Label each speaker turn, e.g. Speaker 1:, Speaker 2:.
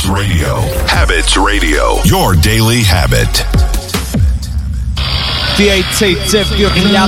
Speaker 1: Radio. Habits Radio. Your daily habit.
Speaker 2: DAT, Tiff, you can